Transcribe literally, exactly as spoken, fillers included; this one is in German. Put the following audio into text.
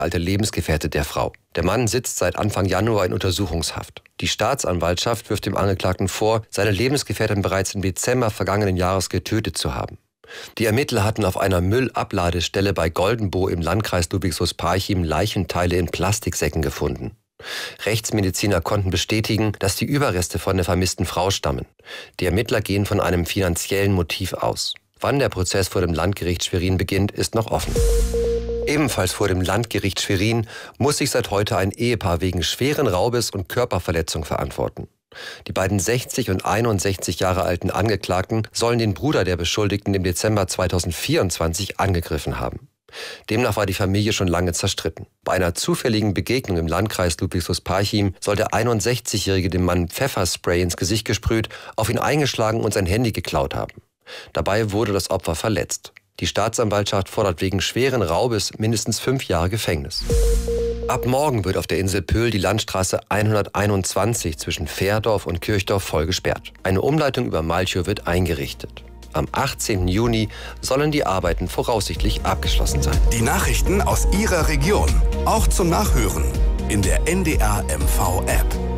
alte Lebensgefährte der Frau. Der Mann sitzt seit Anfang Januar in Untersuchungshaft. Die Staatsanwaltschaft wirft dem Angeklagten vor, seine Lebensgefährtin bereits im Dezember vergangenen Jahres getötet zu haben. Die Ermittler hatten auf einer Müllabladestelle bei Goldenboh im Landkreis Ludwigshaus-Parchim Leichenteile in Plastiksäcken gefunden. Rechtsmediziner konnten bestätigen, dass die Überreste von der vermissten Frau stammen. Die Ermittler gehen von einem finanziellen Motiv aus. Wann der Prozess vor dem Landgericht Schwerin beginnt, ist noch offen. Ebenfalls vor dem Landgericht Schwerin muss sich seit heute ein Ehepaar wegen schweren Raubes und Körperverletzung verantworten. Die beiden sechzig und einundsechzig Jahre alten Angeklagten sollen den Bruder der Beschuldigten im Dezember zweitausendvierundzwanzig angegriffen haben. Demnach war die Familie schon lange zerstritten. Bei einer zufälligen Begegnung im Landkreis Ludwigshaus-Parchim soll der einundsechzigjährige dem Mann Pfefferspray ins Gesicht gesprüht, auf ihn eingeschlagen und sein Handy geklaut haben. Dabei wurde das Opfer verletzt. Die Staatsanwaltschaft fordert wegen schweren Raubes mindestens fünf Jahre Gefängnis. Ab morgen wird auf der Insel Pöhl die Landstraße hunderteinundzwanzig zwischen Fährdorf und Kirchdorf voll gesperrt. Eine Umleitung über Malchow wird eingerichtet. Am achtzehnten Juni sollen die Arbeiten voraussichtlich abgeschlossen sein. Die Nachrichten aus Ihrer Region, auch zum Nachhören in der N D R M V App.